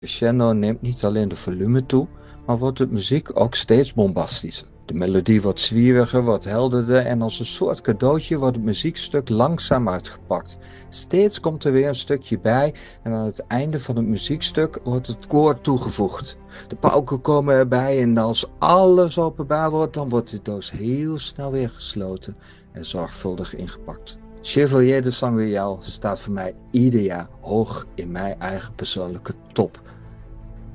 Crescendo neemt niet alleen de volume toe, maar wordt de muziek ook steeds bombastischer. De melodie wordt zwieriger, wordt helderder en als een soort cadeautje wordt het muziekstuk langzaam uitgepakt. Steeds komt er weer een stukje bij en aan het einde van het muziekstuk wordt het koor toegevoegd. De pauken komen erbij en als alles openbaar wordt, dan wordt de doos heel snel weer gesloten en zorgvuldig ingepakt. Chevalier de San Royal staat voor mij ieder jaar hoog in mijn eigen persoonlijke top